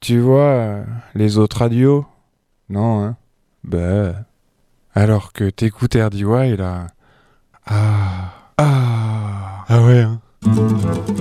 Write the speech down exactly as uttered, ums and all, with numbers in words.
tu vois, euh, les autres radios? Non, hein? Bah. Alors que t'écoutes R D Y, là. Ah,